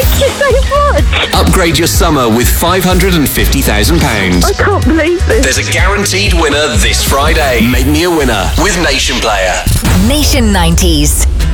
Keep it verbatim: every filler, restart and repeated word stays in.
Thank you so much. Upgrade your summer with five hundred fifty thousand pounds. I can't believe this. There's a guaranteed winner this Friday. Make me a winner with Nation Player. Nation nineties.